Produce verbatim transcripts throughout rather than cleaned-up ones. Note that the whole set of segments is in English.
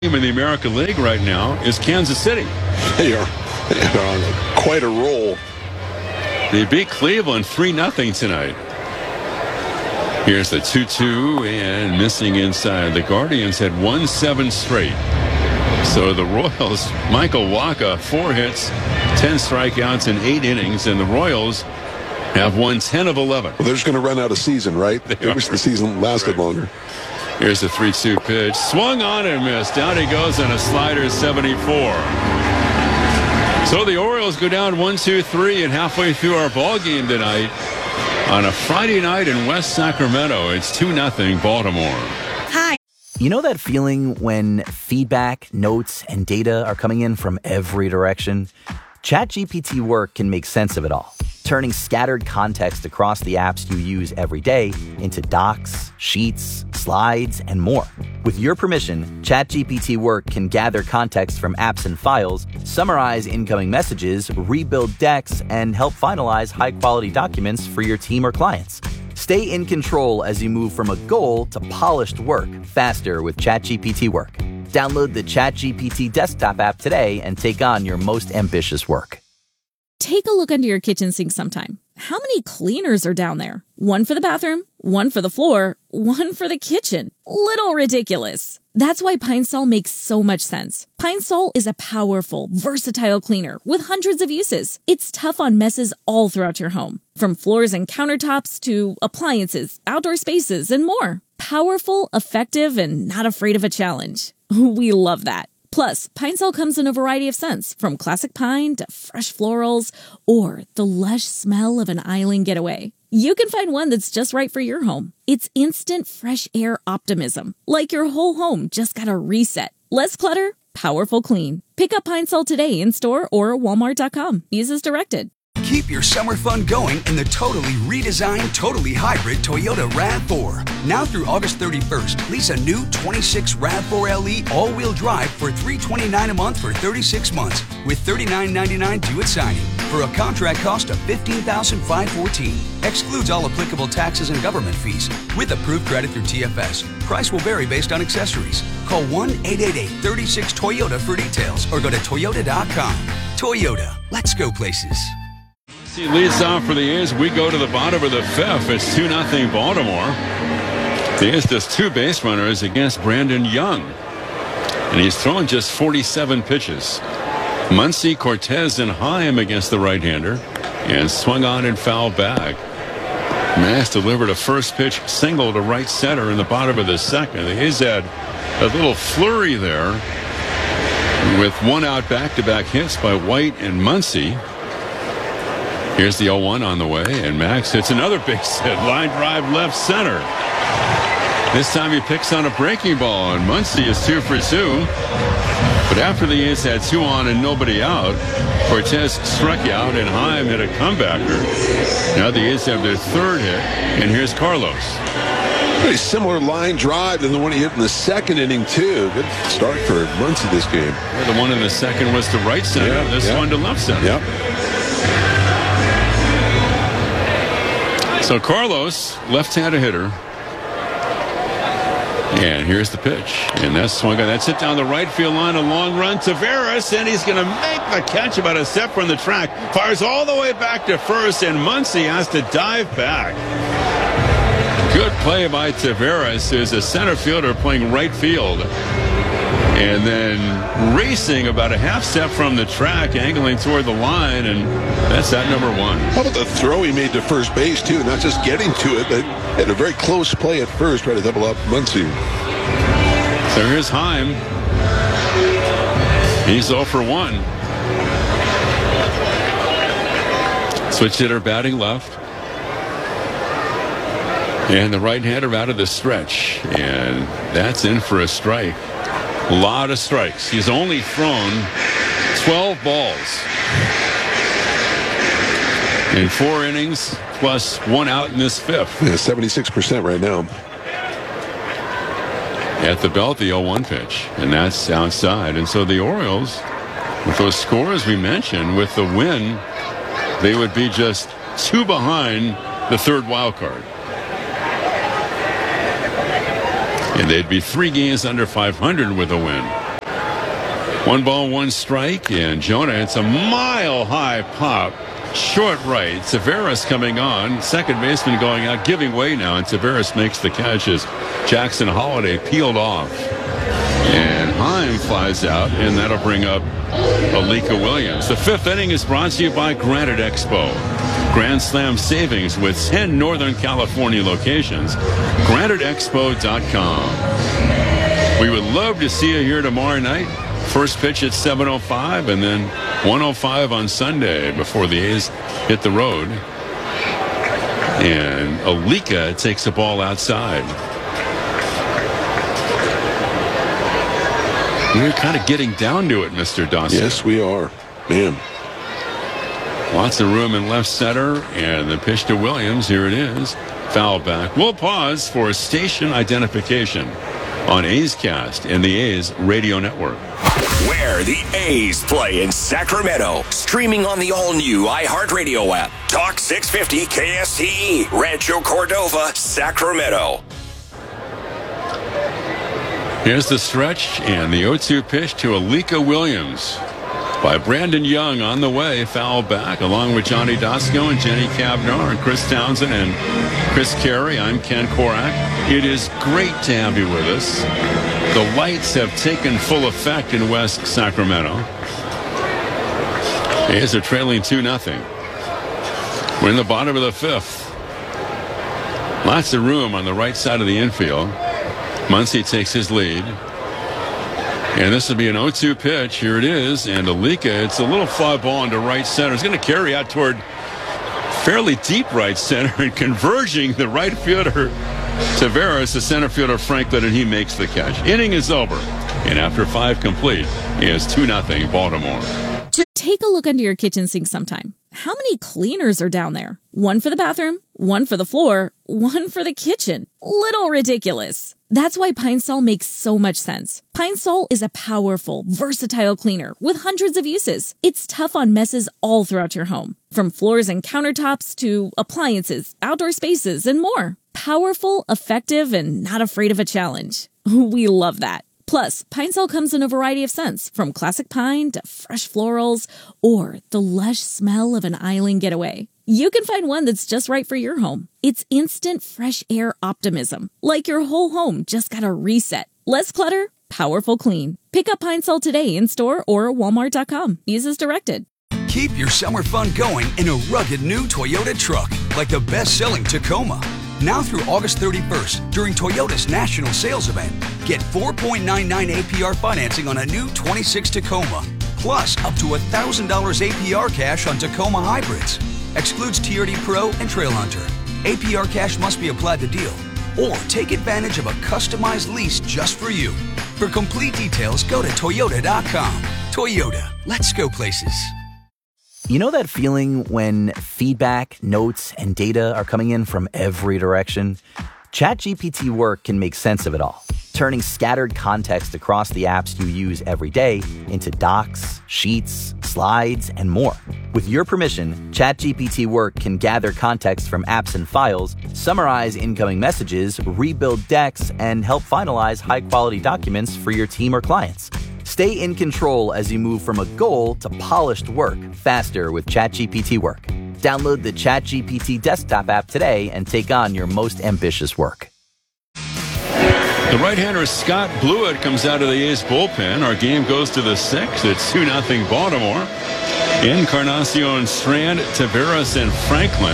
team in the American League right now is Kansas City. They are, they are on quite a roll. They beat Cleveland three nothing tonight. Here's the two two and missing inside. The Guardians had won seven straight. So the Royals, Michael Wacha, four hits, ten strikeouts in eight innings, and the Royals have won ten of eleven. Well, they're just going to run out of season, right? They I wish the season lasted right. longer. Here's the three two pitch. Swung on and missed. Down he goes on a slider, seventy-four. So the Orioles go down one two three, and halfway through our ball game tonight on a Friday night in West Sacramento, it's two nothing Baltimore. Hi. You know that feeling when feedback, notes, and data are coming in from every direction? ChatGPT Work can make sense of it all, turning scattered context across the apps you use every day into docs, sheets, slides, and more. With your permission, ChatGPT Work can gather context from apps and files, summarize incoming messages, rebuild decks, and help finalize high-quality documents for your team or clients. Stay in control as you move from a goal to polished work faster with ChatGPT Work. Download the ChatGPT desktop app today and take on your most ambitious work. Take a look under your kitchen sink sometime. How many cleaners are down there? One for the bathroom, one for the floor, one for the kitchen. Little ridiculous. That's why Pine Sol makes so much sense. Pine Sol is a powerful, versatile cleaner with hundreds of uses. It's tough on messes all throughout your home, from floors and countertops to appliances, outdoor spaces, and more. Powerful, effective, and not afraid of a challenge. We love that. Plus, Pine Sol comes in a variety of scents, from classic pine to fresh florals or the lush smell of an island getaway. You can find one that's just right for your home. It's instant fresh air optimism, like your whole home just got a reset. Less clutter, powerful clean. Pick up Pine Sol today in store or walmart dot com. Use as directed. Keep your summer fun going in the totally redesigned, totally hybrid Toyota RAV four. Now through August thirty-first, lease a new twenty-six RAV four L E all-wheel drive for three hundred twenty-nine dollars a month for thirty-six months with thirty-nine ninety-nine due at signing for a contract cost of fifteen thousand five hundred fourteen dollars. Excludes all applicable taxes and government fees. With approved credit through T F S, price will vary based on accessories. Call one eight eight eight, three six, Toyota for details or go to toyota dot com. Toyota, let's go places. He leads off for the A's. We go to the bottom of the fifth. It's two nothing Baltimore. The A's just two base runners against Brandon Young. And he's thrown just forty-seven pitches. Muncy, Cortez, and Heim against the right-hander. And swung on and fouled back. Mass delivered a first pitch single to right center in the bottom of the second. The A's had a little flurry there with one out back-to-back hits by White and Muncy. Here's the oh one on the way, and Max hits another base hit. Line drive left center. This time he picks on a breaking ball, and Muncy is two for two. But after the A's had two on and nobody out, Cortez struck out, and Heim hit a comebacker. Now the A's have their third hit, and here's Carlos. Pretty similar line drive than the one he hit in the second inning, too. Good start for Muncy this game. Yeah, the one in the second was to right center. Yeah, this yeah. one to left center. Yep. So Carlos, left-handed hitter. And here's the pitch. And that's swung on. That's hit down the right field line. A long run. Taveras, and he's going to make the catch about a step from the track. Fires all the way back to first, and Muncy has to dive back. Good play by Taveras, who's a center fielder playing right field. And then racing about a half step from the track, angling toward the line, and that's that number one. How about the throw he made to first base, too? Not just getting to it, but had a very close play at first, try to double up Muncy. So here's Heim. He's oh for one. Switch hitter batting left. And the right-hander out of the stretch. And that's in for a strike. A lot of strikes. He's only thrown twelve balls in four innings, plus one out in this fifth. Yeah, seventy-six percent right now. At the belt, the oh one pitch, and that's outside. And so the Orioles, with those scores we mentioned, with the win, they would be just two behind the third wild card. And they'd be three games under five hundred with a win. One ball, one strike, and Jonah, it's a mile-high pop. Short right. Taveras coming on. Second baseman going out, giving way now, and Taveras makes the catch as Jackson Holiday peeled off. And Heim flies out, and that'll bring up Alika Williams. The fifth inning is brought to you by Granite Expo. Grand Slam savings with ten Northern California locations. Granite Expo dot com. We would love to see you here tomorrow night. First pitch at seven oh five, and then one oh five on Sunday before the A's hit the road. And Alika takes the ball outside. We're kind of getting down to it, Mister Dawson. Yes, we are. Man. Lots of room in left center, and the pitch to Williams. Here it is. Foul back. We'll pause for station identification on A's Cast and the A's Radio Network. Where the A's play in Sacramento. Streaming on the all-new iHeartRadio app. Talk six fifty K S T E. Rancho Cordova, Sacramento. Here's the stretch and the oh two pitch to Alika Williams by Brandon Young on the way. Foul back along with Johnny Dasco and Jenny Cavnar and Chris Townsend and Chris Carey. I'm Ken Korak. It is great to have you with us. The lights have taken full effect in West Sacramento. A's are trailing two nothing. We're in the bottom of the fifth. Lots of room on the right side of the infield. Muncy takes his lead. And this will be an oh two pitch. Here it is. And Alika, it's a little fly ball into right center. It's going to carry out toward fairly deep right center and converging the right fielder Taveras, the center fielder Franklin, and he makes the catch. Inning is over. And after five complete, he has two nothing Baltimore. Take a look under your kitchen sink sometime. How many cleaners are down there? One for the bathroom, one for the floor, one for the kitchen. Little ridiculous. That's why Pine Sol makes so much sense. Pine Sol is a powerful, versatile cleaner with hundreds of uses. It's tough on messes all throughout your home, from floors and countertops to appliances, outdoor spaces, and more. Powerful, effective, and not afraid of a challenge. We love that. Plus, Pine Sol comes in a variety of scents, from classic pine to fresh florals or the lush smell of an island getaway. You can find one that's just right for your home. It's instant fresh air optimism, like your whole home just got a reset. Less clutter, powerful clean. Pick up Pine Sol today in store or walmart dot com. Use as directed. Keep your summer fun going in a rugged new Toyota truck, like the best-selling Tacoma. Now through August thirty-first, during Toyota's national sales event, get four point nine nine A P R financing on a new twenty-six Tacoma, plus up to one thousand dollars A P R cash on Tacoma hybrids. Excludes T R D Pro and Trailhunter. A P R cash must be applied to deal. Or take advantage of a customized lease just for you. For complete details, go to Toyota dot com. Toyota, let's go places. You know that feeling when feedback, notes, and data are coming in from every direction? ChatGPT Work can make sense of it all, turning scattered context across the apps you use every day into docs, sheets, slides, and more. With your permission, ChatGPT Work can gather context from apps and files, summarize incoming messages, rebuild decks, and help finalize high-quality documents for your team or clients. Stay in control as you move from a goal to polished work faster with ChatGPT Work. Download the ChatGPT desktop app today and take on your most ambitious work. The right-hander Scott Blewett comes out of the A's bullpen. Our game goes to the sixth. It's two nothing Baltimore. Encarnacion, Strand, Taveras, and Franklin.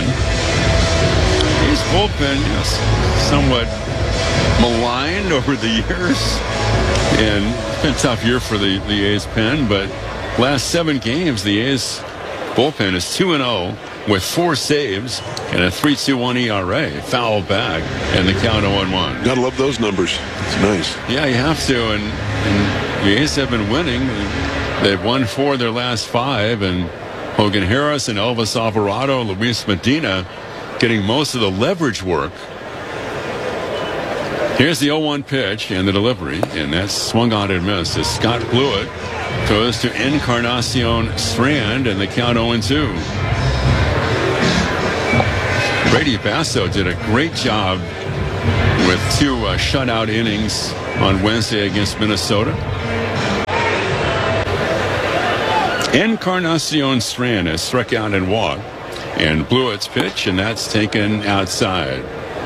A's bullpen is somewhat maligned over the years. And it's been a tough year for the, the A's pen, but last seven games, the A's bullpen is two and oh with four saves and a three two one E R A. Foul back, and the count oh and one. Gotta love those numbers. It's nice. Yeah, you have to, and, and the A's have been winning. They've won four of their last five, and Hogan Harris and Elvis Alvarado, Luis Medina getting most of the leverage work. Here's the oh one pitch and the delivery, and that's swung on and missed as Scott Blewett goes to Encarnacion Strand, and the count oh and two. Brady Basso did a great job with two uh, shutout innings on Wednesday against Minnesota. Encarnacion Strand has struck out and walked and blew its pitch, and that's taken outside.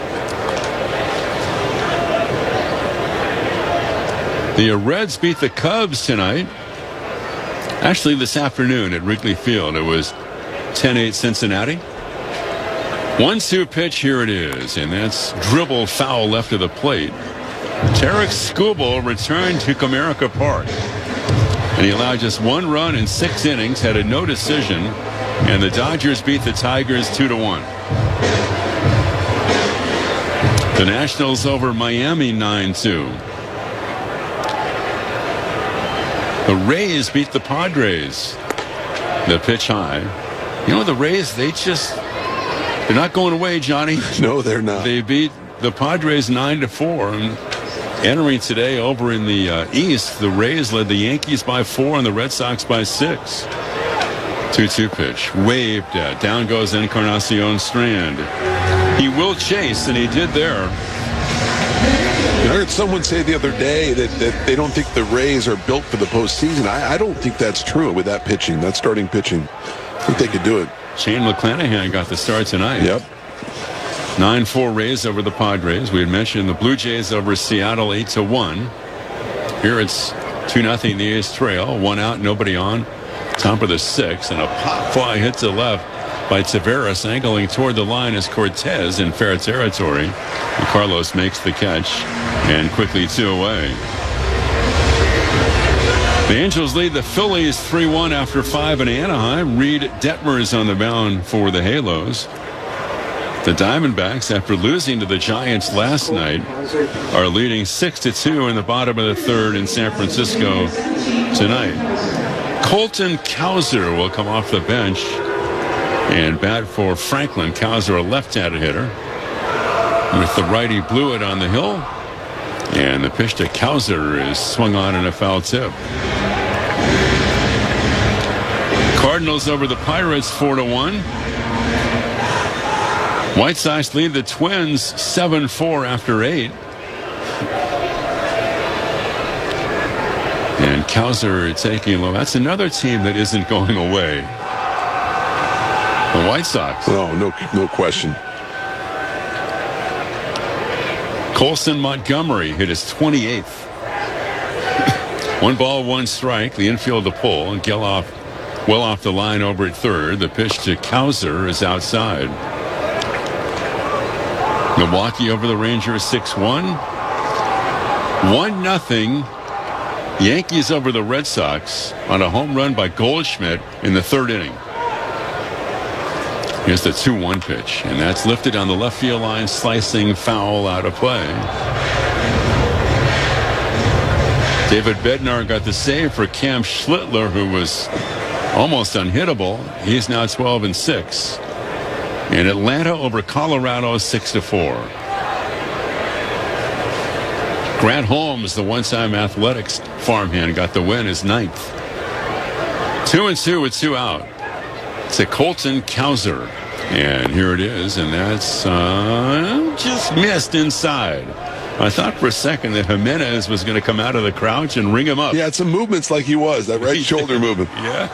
The Reds beat the Cubs tonight. Actually, this afternoon at Wrigley Field, it was ten eight Cincinnati. one two pitch, here it is, and that's dribble foul left of the plate. Tarek Skubal returned to Comerica Park, and he allowed just one run in six innings, had a no decision, and the Dodgers beat the Tigers two to one. The Nationals over Miami nine two. The Rays beat the Padres. The pitch high. You know, the Rays, they just, they're not going away, Johnny. No, they're not. They beat the Padres nine to four. And entering today over in the uh, East, the Rays led the Yankees by four and the Red Sox by six. two two pitch. Waved at. Down goes Encarnacion Strand. He will chase, and he did there. I heard someone say the other day that, that they don't think the Rays are built for the postseason. I, I don't think that's true with that pitching, that starting pitching. I think they could do it. Shane McClanahan got the start tonight. Yep. nine four Rays over the Padres. We had mentioned the Blue Jays over Seattle eight to one. Here it's two nothing the A's trail. One out, nobody on. Top of the sixth, and a pop fly hit to left by Taveras, angling toward the line as Cortez in fair territory. And Carlos makes the catch, and quickly two away. The Angels lead the Phillies three one after five in Anaheim. Reed Detmers on the mound for the Halos. The Diamondbacks, after losing to the Giants last night, are leading six to two in the bottom of the third in San Francisco tonight. Colton Cowser will come off the bench and bat for Franklin. Cowser, a left-handed hitter. With the righty, blew it on the hill. And the pitch to Cowser is swung on in a foul tip. Cardinals over the Pirates four to one. White Sox lead the Twins seven four after eight. And Cowser taking low. That's another team that isn't going away. The White Sox. Oh, no, no question. Colson Montgomery hit his twenty-eighth. One ball, one strike. The infield to pull, and Geloff well off the line over at third. The pitch to Cowser is outside. Milwaukee over the Rangers six one. one nothing. Yankees over the Red Sox on a home run by Goldschmidt in the third inning. Here's the two one pitch, and that's lifted on the left field line, slicing foul out of play. David Bednar got the save for Cam Schlittler, who was almost unhittable. He's now twelve and six. And Atlanta over Colorado six to four. Grant Holmes, the one-time Athletics farmhand, got the win, his ninth. Two and two with two out. To Colton Cowser. And here it is, and that's uh, just missed inside. I thought for a second that Jimenez was going to come out of the crouch and ring him up. Yeah, some movements like he was, that right shoulder movement. Yeah.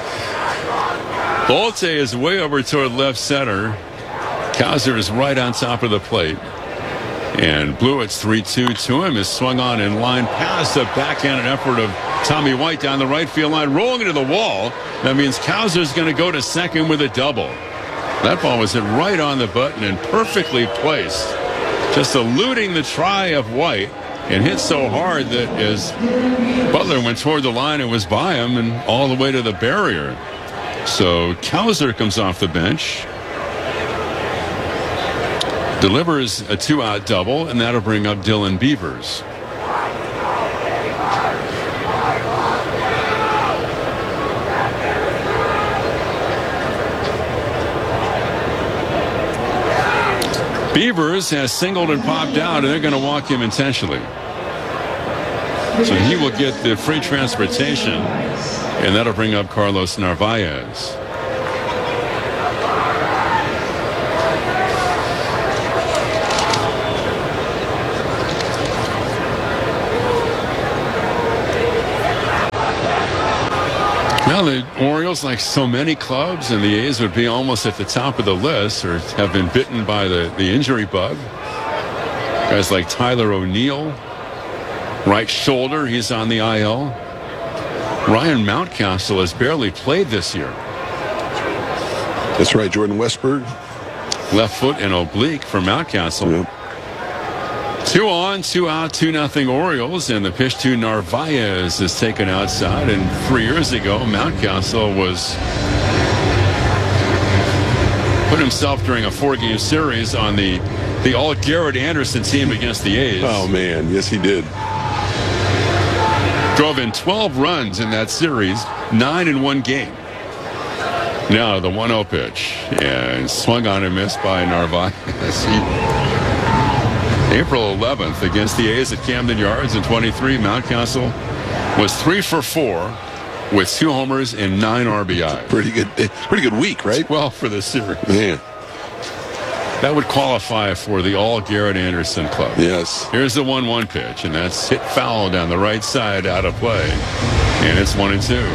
Bolte is way over toward left center. Cowser is right on top of the plate. And Blewett's three two to him is swung on in line past the backhanded effort of Tommy White down the right field line, rolling into the wall. That means Cowser's going to go to second with a double. That ball was hit right on the button and perfectly placed, just eluding the try of White, and hit so hard that as Butler went toward the line, it was by him and all the way to the barrier. So Cowser comes off the bench, delivers a two-out double, and that'll bring up Dylan Beavers. Beavers has singled and popped out, and they're going to walk him intentionally. So he will get the free transportation, and that'll bring up Carlos Narvaez. Well, the Orioles, like so many clubs, and the A's would be almost at the top of the list or have been bitten by the, the injury bug. Guys like Tyler O'Neill, right shoulder, he's on the I L. Ryan Mountcastle has barely played this year. That's right, Jordan Westburg. Left foot and oblique for Mountcastle. Yep. Two on, two out, two nothing Orioles, and the pitch to Narvaez is taken outside. And three years ago, Mountcastle was put himself during a four-game series on the the all Garrett Anderson team against the A's. Oh man, yes he did. Drove in twelve runs in that series, nine in one game. Now the one oh pitch, and swung on and missed by Narvaez. He, April eleventh against the A's at Camden Yards in twenty-three, Mountcastle was three for four with two homers and nine R B I. Pretty good, pretty good week, right? Well, for the series. Man. That would qualify for the all Garrett Anderson club. Yes. Here's the one one pitch, and that's hit foul down the right side out of play. And it's one and two.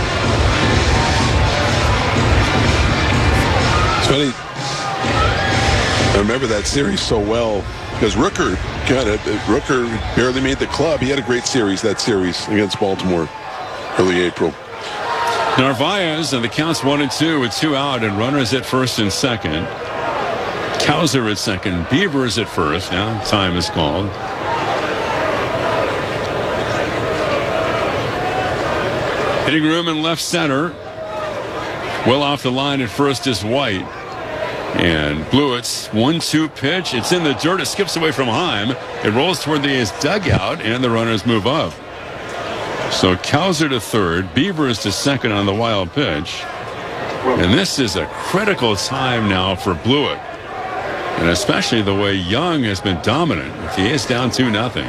It's funny. I remember that series so well because Rooker got it. Rooker barely made the club. He had a great series, that series against Baltimore early April. Narvaez, and the count's one and two with two out and runners at first and second. Cowser at second. Beavers at first. Now time is called. Hitting room in left center. Well off the line at first is White. And Blewett's one two pitch. It's in the dirt. It skips away from Heim. It rolls toward the A's dugout, and the runners move up. So Cowser to third. Beavers to second on the wild pitch. And this is a critical time now for Blewett. And especially the way Young has been dominant. If the A's down two nothing.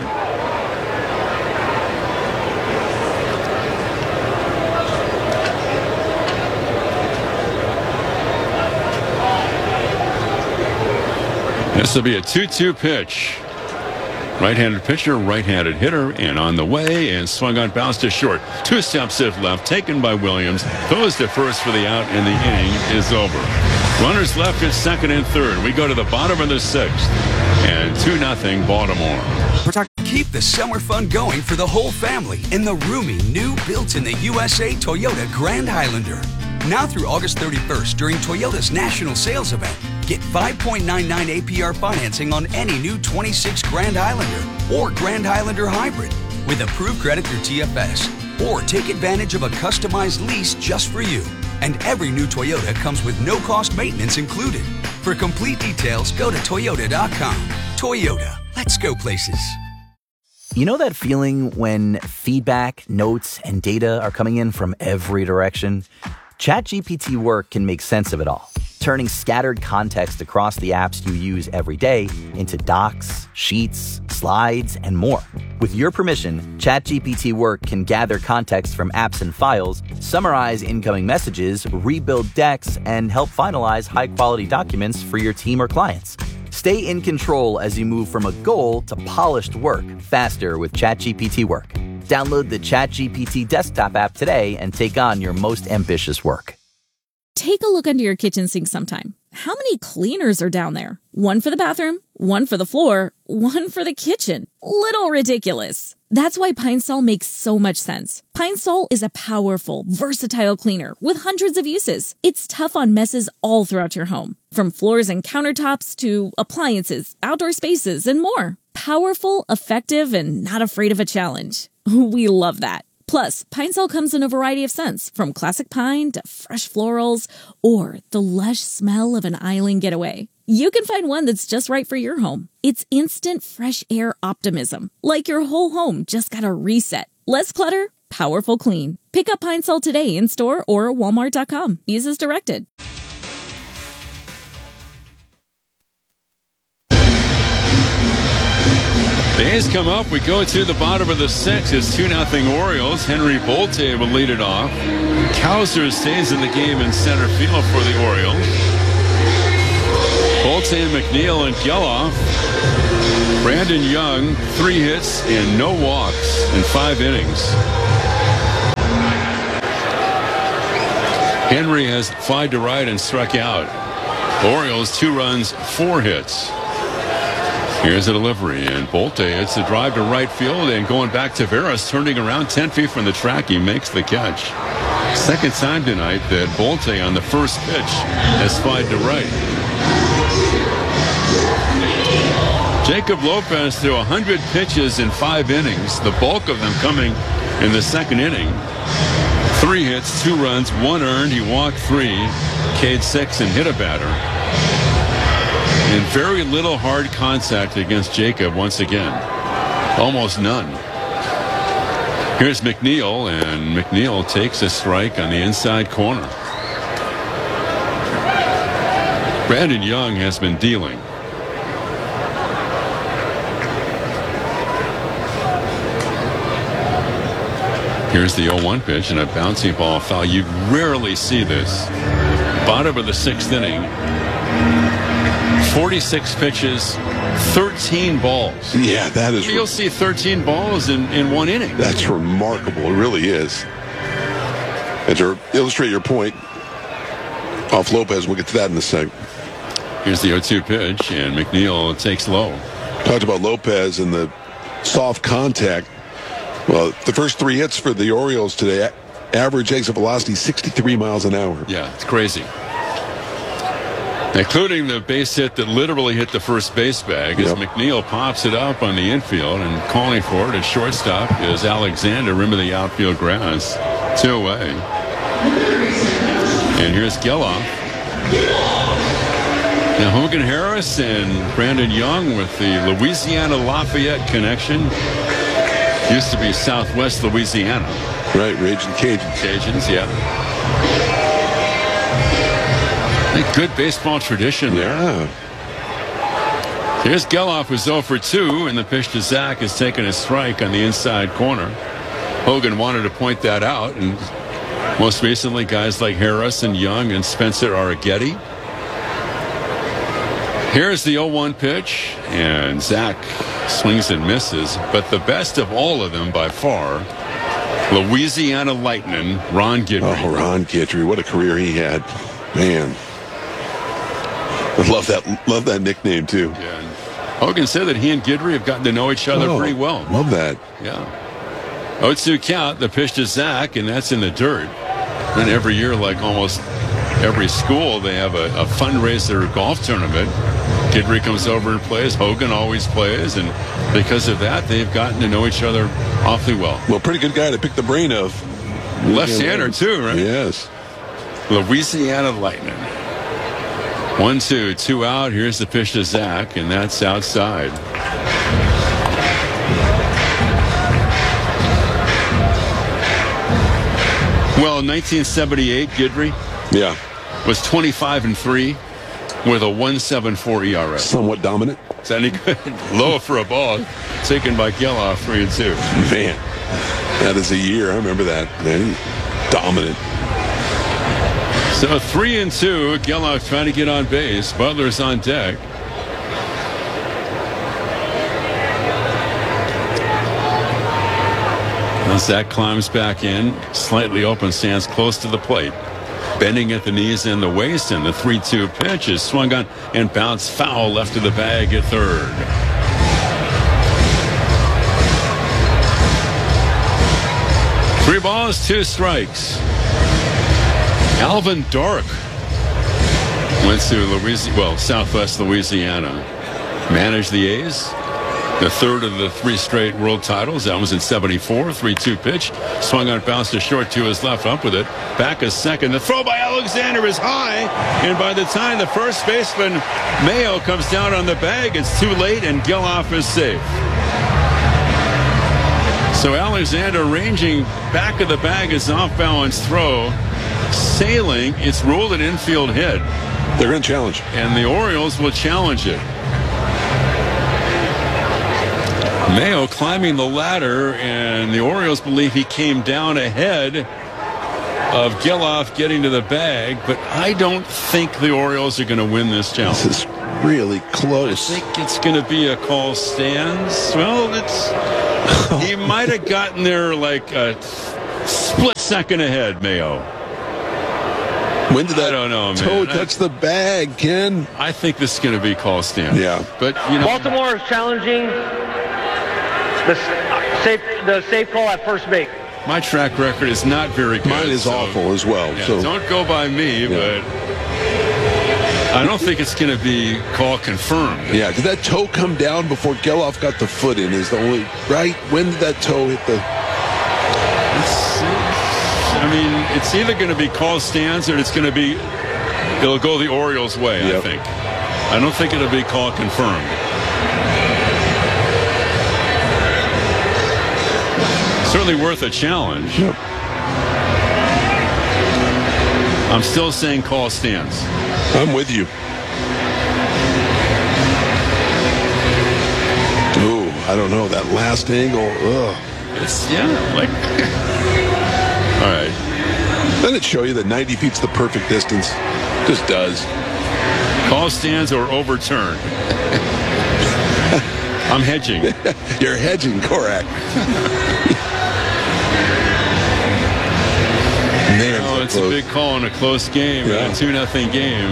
This will be a two two pitch. Right-handed pitcher, right-handed hitter, and on the way, and swung on, bounced to short. Two steps to left, taken by Williams. Throws to first for the out, and the inning is over. Runners left at second and third. We go to the bottom of the sixth, and two nothing Baltimore. Keep the summer fun going for the whole family in the roomy, new built in the U S A Toyota Grand Highlander. Now through August thirty-first during Toyota's national sales event, get five point nine nine A P R financing on any new twenty-six Grand Highlander or Grand Highlander Hybrid with approved credit through T F S. Or take advantage of a customized lease just for you. And every new Toyota comes with no-cost maintenance included. For complete details, go to Toyota dot com. Toyota, let's go places. You know that feeling when feedback, notes, and data are coming in from every direction? ChatGPT Work can make sense of it all, turning scattered context across the apps you use every day into docs, sheets, slides, and more. With your permission, ChatGPT Work can gather context from apps and files, summarize incoming messages, rebuild decks, and help finalize high-quality documents for your team or clients. Stay in control as you move from a goal to polished work faster with ChatGPT Work. Download the ChatGPT desktop app today and take on your most ambitious work. Take a look under your kitchen sink sometime. How many cleaners are down there? One for the bathroom, one for the floor, one for the kitchen. Little ridiculous. That's why Pine Sol makes so much sense. Pine Sol is a powerful, versatile cleaner with hundreds of uses. It's tough on messes all throughout your home, from floors and countertops to appliances, outdoor spaces, and more. Powerful, effective, and not afraid of a challenge. We love that. Plus, Pine Sol comes in a variety of scents, from classic pine to fresh florals or the lush smell of an island getaway. You can find one that's just right for your home. It's instant fresh air optimism, like your whole home just got a reset. Less clutter, powerful clean. Pick up Pine Sol today in store or walmart dot com. Use as directed. The A's come up. We go to the bottom of the sixth. It's two nothing Orioles. Henry Bolte will lead it off. Cowser stays in the game in center field for the Orioles. Bolte and McNeil and Geloff. Brandon Young, three hits and no walks in five innings. Henry has flied to right and struck out. Orioles, two runs, four hits. Here's a delivery, and Bolte hits a drive to right field, and going back to Veras, turning around ten feet from the track, he makes the catch. Second time tonight that Bolte on the first pitch has flied to right. Jacob Lopez threw one hundred pitches in five innings, the bulk of them coming in the second inning. Three hits, two runs, one earned. He walked three, K'd six, and hit a batter. And very little hard contact against Jacob once again. Almost none. Here's McNeil, and McNeil takes a strike on the inside corner. Brandon Young has been dealing. Here's the oh one pitch and a bouncy ball foul. You rarely see this. Bottom of the sixth inning. forty-six pitches, thirteen balls. Yeah, that is. You'll see thirteen balls in, in one inning. That's remarkable. It really is. And to illustrate your point, off Lopez, we'll get to that in a second. Here's the oh two pitch, and McNeil takes low. Talked about Lopez and the soft contact. Well, the first three hits for the Orioles today, average exit velocity sixty-three miles an hour. Yeah, it's crazy. Including the base hit that literally hit the first base bag as Yep. McNeil pops it up on the infield, and calling for it at shortstop is Alexander, rim of the outfield grass. Two away. And here's Geloff. Now Hogan Harris and Brandon Young with the Louisiana Lafayette connection. Used to be Southwest Louisiana. Right, Raging Cajuns. Cajuns, yeah. A good baseball tradition there. Yeah. Here's Geloff, who's oh for two, and the pitch to Zach has taken a strike on the inside corner. Hogan wanted to point that out, and most recently guys like Harris and Young and Spencer Arrighetti. Here's the oh one pitch, and Zach swings and misses, but the best of all of them by far, Louisiana Lightning, Ron Guidry. Oh, Ron Guidry, what a career he had. Man. I love that, love that nickname, too. Yeah. Hogan said that he and Guidry have gotten to know each other Oh, pretty well. Love that. Yeah. oh two count, the pitch to Zach, and that's in the dirt. And every year, like almost every school, they have a, a fundraiser golf tournament. Guidry comes over and plays. Hogan always plays, and because of that, they've gotten to know each other awfully well. Well, pretty good guy to pick the brain of. Left-hander, too, right? Yes. Louisiana Lightning. One, two, two out. Here's the pitch to Zach, and that's outside. Well, nineteen seventy-eight, Guidry Yeah. was twenty-five and three with a one point seven four E R A. Somewhat dominant. Is that any good? Low for a ball taken by Geloff, three and two. Man, that is a year. I remember that. Man, dominant. So three and two. Geloff trying to get on base. Butler's on deck. Now Zach climbs back in, slightly open, stands close to the plate, bending at the knees and the waist, and the three two pitch is swung on and bounced foul left of the bag at third. Three balls, two strikes. Alvin Dark went to Louisiana, well, Southwest Louisiana, managed the A's. The third of the three straight world titles. That was in seventy-four. three two pitch. Swung on, bounced to short to his left, up with it. Back a second. The throw by Alexander is high. And by the time the first baseman, Mayo, comes down on the bag, it's too late, and Geloff is safe. So Alexander ranging back of the bag, is off-balance throw. Sailing. It's ruled an infield hit. They're going to challenge. And the Orioles will challenge it. Mayo climbing the ladder, and the Orioles believe he came down ahead of Geloff getting to the bag, but I don't think the Orioles are going to win this challenge. This is really close. I think it's going to be a call stands. Well, it's he might have gotten there like a split second ahead, Mayo. When did that I don't know, man. toe touch the bag, Ken? I think this is going to be call stand. Yeah. But, you know. Baltimore is challenging the safe, the safe call at first base. My track record is not very good. Mine is so, awful as well. Yeah, so don't go by me, Yeah. but I don't think it's going to be call confirmed. Yeah, did that toe come down before Geloff got the foot in? Is the only right? When did that toe hit the? It's, I mean, it's either going to be call stands or it's going to be, it'll go the Orioles' way, Yep. I think. I don't think it'll be call confirmed. Certainly worth a challenge. Yep. I'm still saying call stands. I'm with you. Ooh, I don't know. That last angle, ugh. It's, yeah, like. All right. Doesn't it show you that ninety feet's the perfect distance? Just does. Call stands or overturned. I'm hedging. You're hedging, Korak. Man, Oh, so it's a close. big call in a close game, Yeah. in a two nothing game.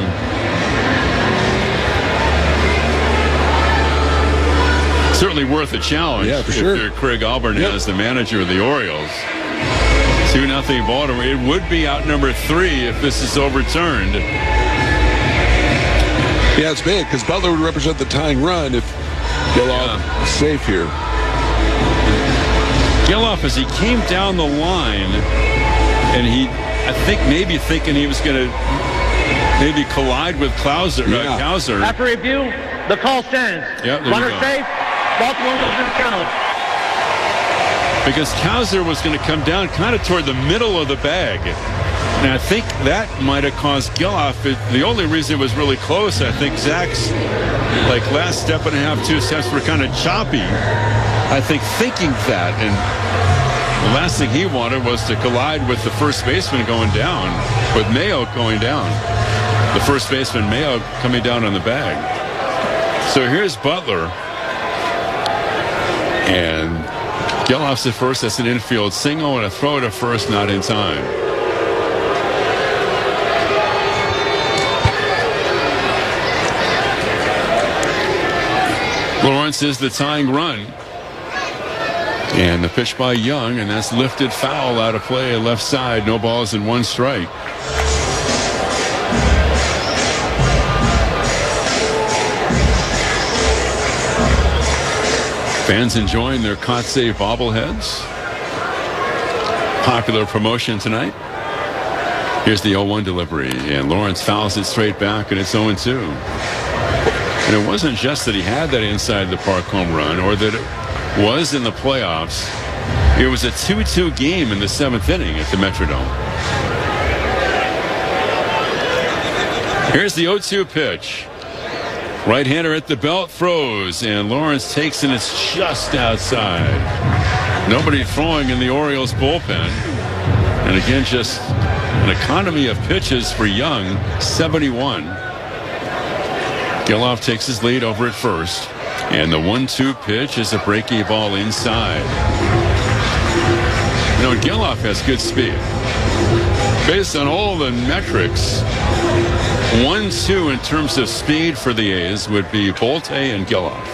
Certainly worth a challenge Yeah, for if sure. you're Craig Albarn Yep. as the manager of the Orioles. two nothing Baltimore. It would be out number three if this is overturned. Yeah, it's big because Butler would represent the tying run if Geloff Yeah. is safe here. Geloff, as he came down the line, and he, I think maybe thinking he was going to maybe collide with Klauser, Yeah. uh, Kauser. After review, the call stands. Yeah, there you Runner go. safe. Baltimore loses the challenge. Because Kauser was going to come down kind of toward the middle of the bag. And I think that might have caused Geloff. It, the only reason it was really close, I think Zach's like last step and a half, two steps were kind of choppy. I think thinking that, and the last thing he wanted was to collide with the first baseman going down, with Mayo going down. The first baseman, Mayo, coming down on the bag. So here's Butler. And Geloff's at first. That's an infield single and a throw to first, not in time. Lawrence is the tying run. And the pitch by Young, and that's lifted foul out of play left side. No balls and one strike. Fans enjoying their Kotsay bobbleheads. Popular promotion tonight. Here's the oh one delivery, and Lawrence fouls it straight back, and it's oh and two. And it wasn't just that he had that inside the park home run, or that it was in the playoffs. It was a two two game in the seventh inning at the Metrodome. Here's the oh two pitch. Right-hander at the belt, throws, and Lawrence takes, and it's just outside. Nobody throwing in the Orioles bullpen. And again, just an economy of pitches for Young, seventy-one. Geloff takes his lead over at first. And the one two pitch is a breaky ball inside. You know, Geloff has good speed. Based on all the metrics, one two in terms of speed for the A's would be Bolte and Geloff.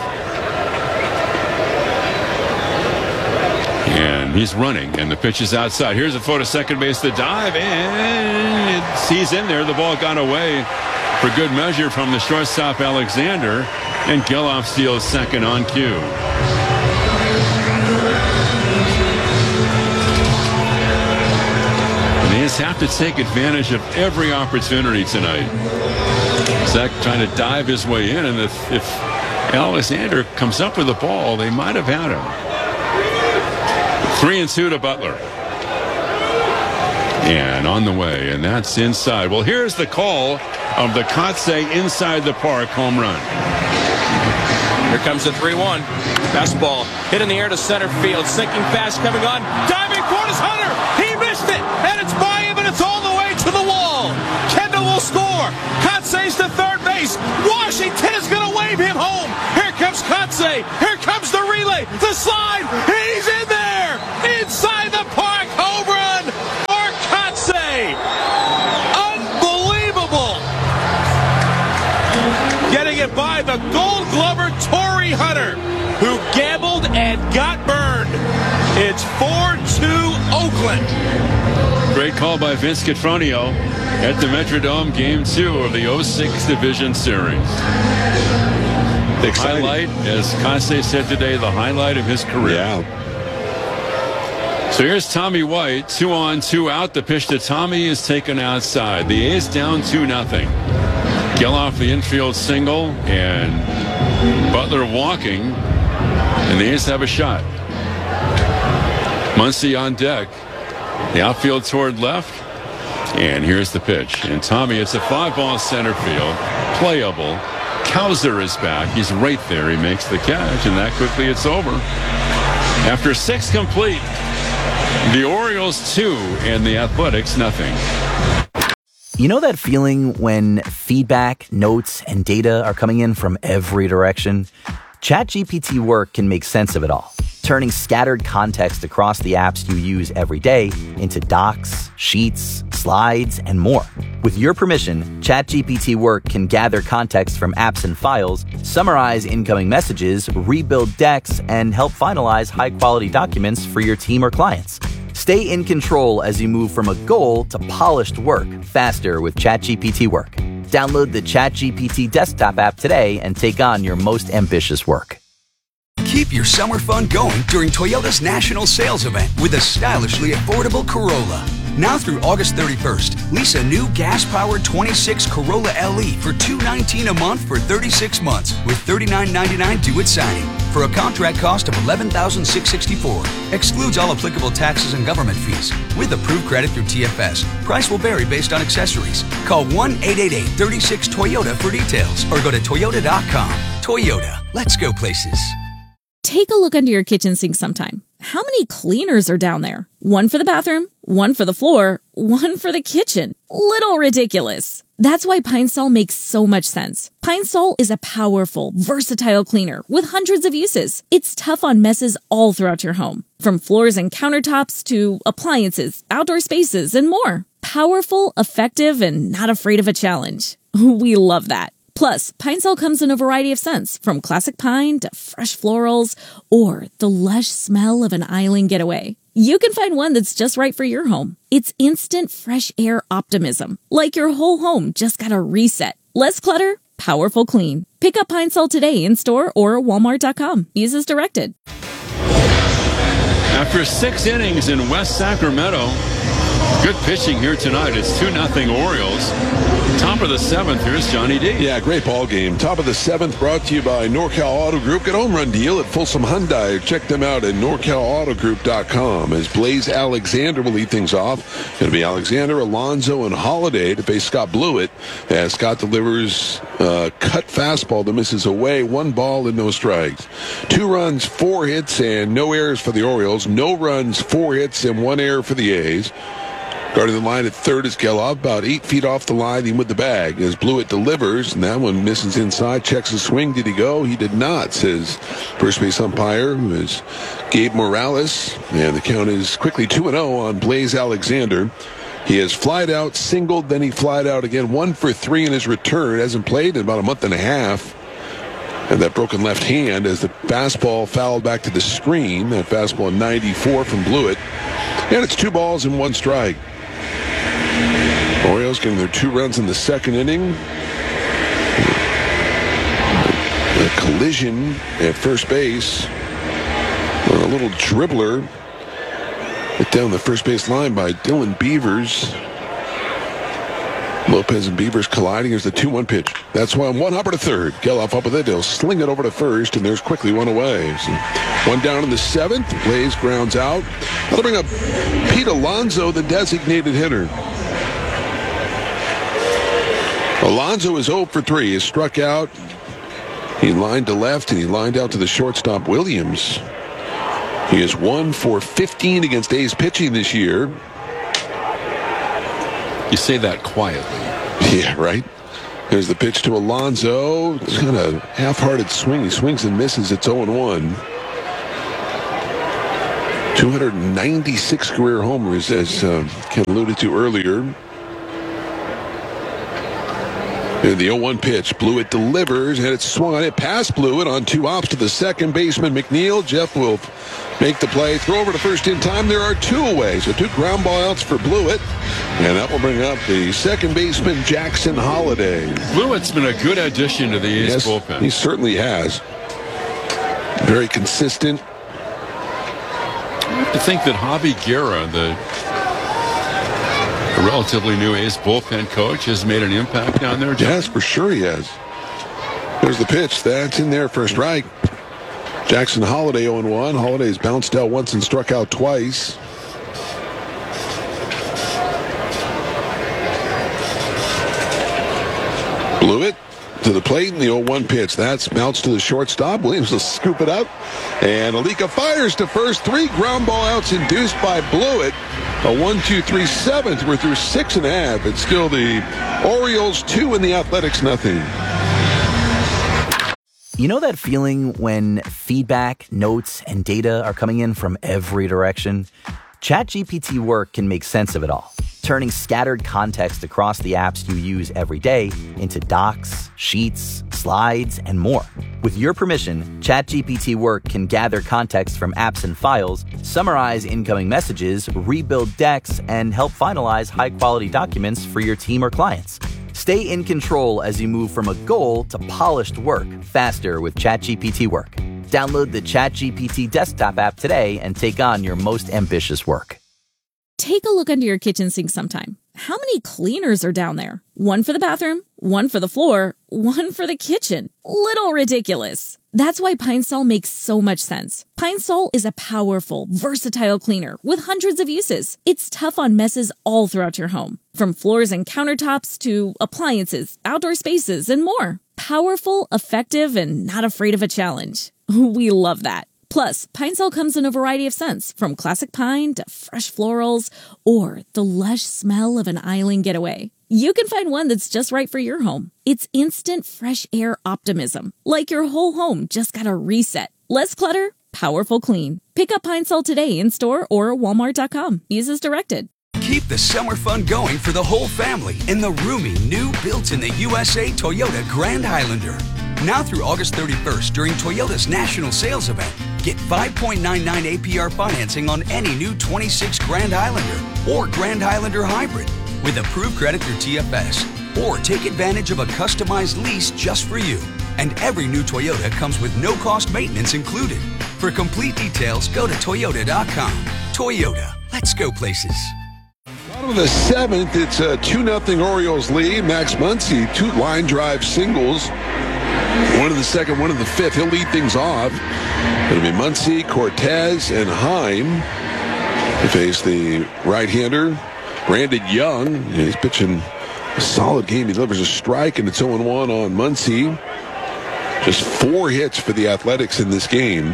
And he's running, and the pitch is outside. Here's a throw to second base, the dive, and it's, he's in there. The ball got away for good measure from the shortstop Alexander, and Geloff steals second on cue. And the A's have to take advantage of every opportunity tonight. Zach trying to dive his way in, and if, if Alexander comes up with the ball, they might have had him. Three and two to Butler. And on the way, and that's inside. Well, here's the call of the Kotsay inside the park home run. Here comes the three one. Fastball hit in the air to center field. Sinking fast coming on. Diving for his Hunter. He missed it. And it's by him, and it's all the way to the wall. Kendall will score. Kotsay's to third base. Washington is going to wave him home. Here comes Kotsay. Here comes the relay. The slide. He's in there. Inside the park. Home run for Kotsay. Unbelievable. It's four two Oakland. Great call by Vince Cotroneo at the Metrodome, game two of the oh six Division Series. The Exciting. highlight, as Kase said today, the highlight of his career. Yeah. So here's Tommy White, two on, two out. The pitch to Tommy is taken outside. The A's down two nothing. Geloff the infield single, and Butler walking, and the A's have a shot. Muncy on deck. The outfield toward left, and here's the pitch. And Tommy, it's a five-ball center field, playable. Cowser is back. He's right there. He makes the catch, and that quickly it's over. After six complete, the Orioles two and the Athletics nothing. You know that feeling when feedback, notes, and data are coming in from every direction? ChatGPT Work can make sense of it all, turning scattered context across the apps you use every day into docs, sheets, slides, and more. With your permission, ChatGPT Work can gather context from apps and files, summarize incoming messages, rebuild decks, and help finalize high-quality documents for your team or clients. Stay in control as you move from a goal to polished work faster with ChatGPT Work. Download the ChatGPT desktop app today and take on your most ambitious work. Keep your summer fun going during Toyota's national sales event with a stylishly affordable Corolla. Now through August thirty-first, lease a new gas-powered twenty-six Corolla L E for two hundred nineteen dollars a month for thirty-six months with thirty-nine ninety-nine due at signing for a contract cost of eleven thousand six hundred sixty-four dollars. Excludes all applicable taxes and government fees. With approved credit through T F S. Price will vary based on accessories. Call one eight eight eight, three six, Toyota for details or go to toyota dot com. Toyota, let's go places. Take a look under your kitchen sink sometime. How many cleaners are down there? One for the bathroom, one for the floor, one for the kitchen. Little ridiculous. That's why Pine Sol makes so much sense. Pine Sol is a powerful, versatile cleaner with hundreds of uses. It's tough on messes all throughout your home, from floors and countertops to appliances, outdoor spaces, and more. Powerful, effective, and not afraid of a challenge. We love that. Plus, Pine Sol comes in a variety of scents, from classic pine to fresh florals or the lush smell of an island getaway. You can find one that's just right for your home. It's instant fresh air optimism, like your whole home just got a reset. Less clutter, powerful clean. Pick up Pine Sol today in store or walmart dot com. Use as directed. After six innings in West Sacramento, good pitching here tonight. It's two nothing Orioles. Top of the seventh, here's Johnny D. Yeah, great ball game. Top of the seventh, brought to you by NorCal Auto Group. Get a home run deal at Folsom Hyundai. Check them out at norcal auto group dot com. As Blaze Alexander will lead things off. It'll be Alexander, Alonso, and Holiday to face Scott Blewett as Scott delivers a cut fastball that misses away. One ball and no strikes. Two runs, four hits, and no errors for the Orioles. No runs, four hits, and one error for the A's. Guarding the line at third is Geloff, about eight feet off the line, in with the bag. As Blewett delivers, and that one misses inside, checks the swing. Did he go? He did not, says first base umpire, who is Gabe Morales. And the count is quickly two and oh on Blaze Alexander. He has flied out, singled, then he flied out again. One for three in his return. Hasn't played in about a month and a half. And that broken left hand as the fastball fouled back to the screen. That fastball ninety-four from Blewett. And it's two balls and one strike. Orioles getting their two runs in the second inning. A collision at first base. A little dribbler hit down the first base line by Dylan Beavers. Lopez and Beavers colliding. Here's the two one pitch. That's why I'm one hopper to third. Geloff up with it. He'll sling it over to first, and there's quickly one away. So one down in the seventh. Blaze grounds out. That'll bring up Pete Alonso, the designated hitter. Alonso is oh for three. He struck out. He lined to left, and he lined out to the shortstop, Williams. He is one for fifteen against A's pitching this year. You say that quietly. Yeah, right? There's the pitch to Alonso. It's got a half-hearted swing. He swings and misses. It's oh and one. two hundred ninety-six career homers, as uh, Ken alluded to earlier. And the oh one pitch, Blewett delivers, and it's swung on it past Blewett on two ops to the second baseman, McNeil. Jeff will make the play, throw over to first in time. There are two away, so two ground ball outs for Blewett, and that will bring up the second baseman, Jackson Holliday. Blewett's been a good addition to the A's Yes, bullpen. he certainly has. Very consistent. I have to think that Javi Guerra, the a relatively new A's bullpen coach, has made an impact down there. Yes, for sure he has. There's the pitch. That's in there for a strike. Jackson Holliday oh and one. Holliday's bounced out once and struck out twice. Blewett to the plate in the oh one pitch. That's bounced to the shortstop. Williams will scoop it up. And Alika fires to first. Three ground ball outs induced by Blewett. A one two three seventh. We're through six and a half. It's still the Orioles two and the Athletics nothing. You know that feeling when feedback, notes, and data are coming in from every direction? ChatGPT Work can make sense of it all, turning scattered context across the apps you use every day into docs, sheets, slides, and more. With your permission, ChatGPT Work can gather context from apps and files, summarize incoming messages, rebuild decks, and help finalize high-quality documents for your team or clients. Stay in control as you move from a goal to polished work faster with ChatGPT Work. Download the ChatGPT desktop app today and take on your most ambitious work. Take a look under your kitchen sink sometime. How many cleaners are down there? One for the bathroom, one for the floor, one for the kitchen. Little ridiculous. That's why Pine Sol makes so much sense. Pine Sol is a powerful, versatile cleaner with hundreds of uses. It's tough on messes all throughout your home, from floors and countertops to appliances, outdoor spaces, and more. Powerful, effective, and not afraid of a challenge. We love that. Plus, Pine Sol comes in a variety of scents, from classic pine to fresh florals or the lush smell of an island getaway. You can find one that's just right for your home. It's instant fresh air optimism, like your whole home just got a reset. Less clutter, powerful clean. Pick up Pine Sol today in store or walmart dot com. Use as directed. Keep the summer fun going for the whole family in the roomy, new built-in-the-U S A Toyota Grand Highlander. Now through August thirty-first during Toyota's national sales event, get five point nine nine A P R financing on any new twenty-six Grand Highlander or Grand Highlander Hybrid with approved credit through T F S. Or take advantage of a customized lease just for you. And every new Toyota comes with no-cost maintenance included. For complete details, go to Toyota dot com. Toyota, let's go places. Bottom of the seventh, it's a two nothing Orioles lead. Max Muncy, two line drive singles. One in the second, one in the fifth. He'll lead things off. It'll be Muncy, Cortez, and Heim to face the right-hander, Brandon Young. He's pitching a solid game. He delivers a strike, and it's oh and one on Muncy. Just four hits for the Athletics in this game.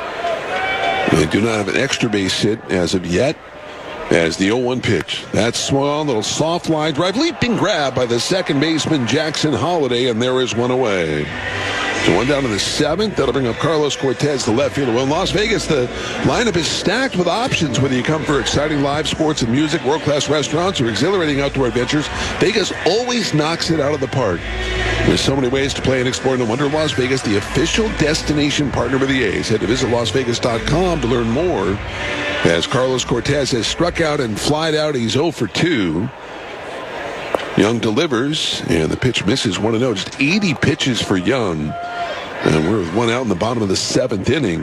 They do not have an extra base hit as of yet. As the oh one pitch. That's swung on, little soft line drive. Leaping grab by the second baseman, Jackson Holliday, and there is one away. So one down to the seventh. That'll bring up Carlos Cortez, the left fielder. Well, in Las Vegas, the lineup is stacked with options. Whether you come for exciting live sports and music, world-class restaurants, or exhilarating outdoor adventures, Vegas always knocks it out of the park. There's so many ways to play and explore No Wonder Las Vegas, the official destination partner of the A's. Head to visit las vegas dot com to learn more. As Carlos Cortez has struck out and flied out, he's oh for two. Young delivers, and the pitch misses one and oh. Just eighty pitches for Young. And we're with one out in the bottom of the seventh inning.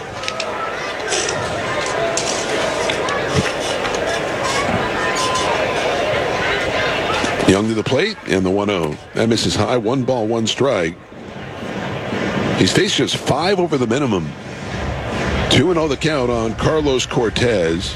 Young to the plate, and the one oh. That misses high, one ball, one strike. He's faced just five over the minimum. two and oh the count on Carlos Cortez.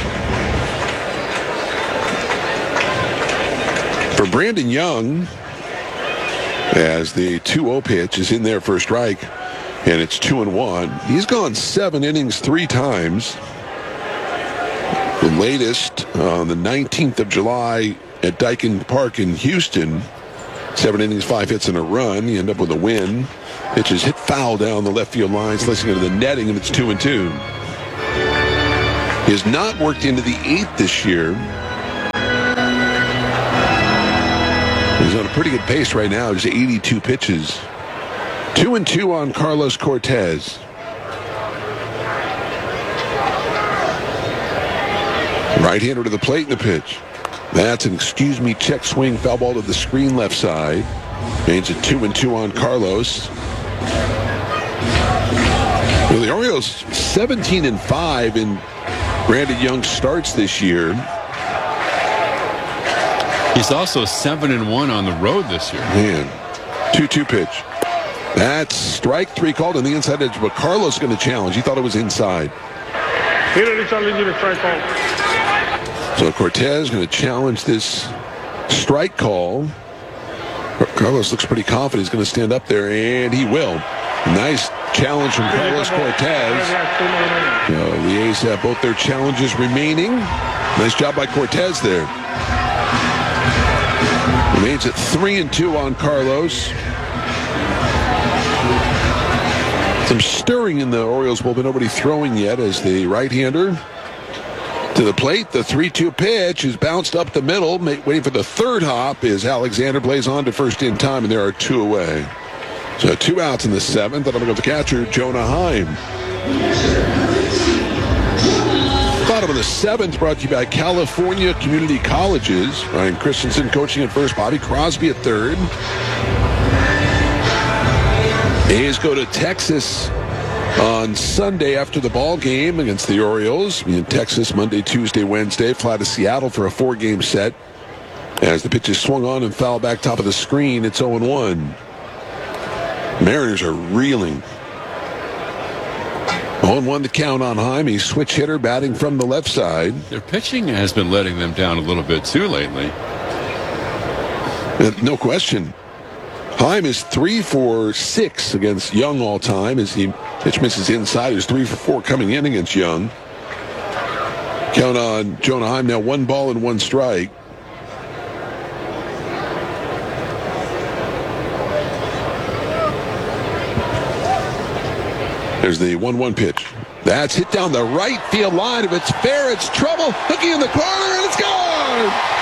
For Brandon Young, as the two oh pitch is in there for a strike, and it's two and one. He's gone seven innings three times. The latest on the nineteenth of July at Daikin Park in Houston. Seven innings, five hits, and a run. You end up with a win. Pitch is hit foul down the left field line, slicing into the netting, and it's two and two. He has not worked into the eighth this year. He's on a pretty good pace right now. Just eighty-two pitches. Two and two on Carlos Cortez. Right-hander to the plate in the pitch. That's an excuse me check swing, foul ball to the screen left side. Means a two and two on Carlos. Well, the Orioles seventeen and five in Brandon Young starts this year. He's also seven and one on the road this year. Man, two two pitch. That's strike three called on the inside edge, but Carlos going to challenge. He thought it was inside. So Cortez going to challenge this strike call. Carlos looks pretty confident he's going to stand up there, and he will. Nice challenge from Carlos Cortez. Uh, the A's have both their challenges remaining. Nice job by Cortez there. Remains at three and two on Carlos. Some stirring in the Orioles bullpen. Nobody throwing yet as the right-hander to the plate. The three two pitch is bounced up the middle. Waiting for the third hop is Alexander. Plays on to first in time, and there are two away. So two outs in the seventh. And I'm going to go to the catcher, Jonah Heim. Bottom of the seventh brought to you by California Community Colleges. Ryan Christensen coaching at first. Bobby Crosby at third. A's go to Texas on Sunday after the ball game against the Orioles. In Texas Monday, Tuesday, Wednesday. Fly to Seattle for a four-game set. As the pitch is swung on and foul back top of the screen, it's oh and one. Mariners are reeling. oh and one to count on Heim. He's switch hitter batting from the left side. Their pitching has been letting them down a little bit too lately. Uh, no question. Heim is three for six against Young all time as he pitch misses inside. He's three for four coming in against Young. Count on Jonah Heim now, one ball and one strike. There's the one one pitch. That's hit down the right field line. If it's fair, it's trouble. Hooking in the corner, and it's gone!